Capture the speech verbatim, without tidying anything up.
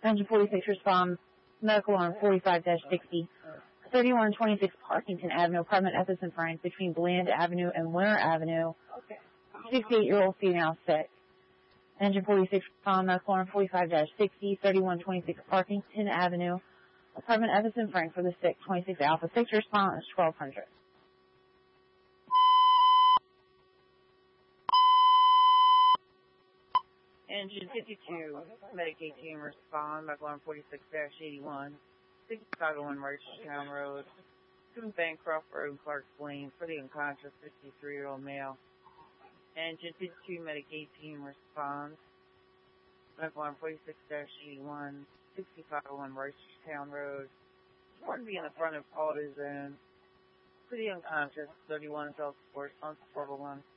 Engine forty-six respond, medical on forty-five sixty, thirty-one twenty-six Parkington Avenue, apartment F S and Frank, between Bland Avenue and Winter Avenue. sixty-eight-year-old female sick. Engine forty-six respond, medical on forty-five sixty, thirty-one twenty-six Parkington Avenue, apartment F S and Frank for the sick, twenty-six Alpha six response, twelve hundred. Engine fifty-two, Medicaid team respond, medical on forty-six eighty-one, sixty-five oh one Richardstown Road, between Bancroft Road and Clark's Lane for the unconscious sixty-three-year-old male. Engine fifty-two, Medicaid team responds, medical on forty-six eighty-one, sixty-five oh one Richardstown Road, want to be in the front of AutoZone for the unconscious thirty-one self-support on four oh one.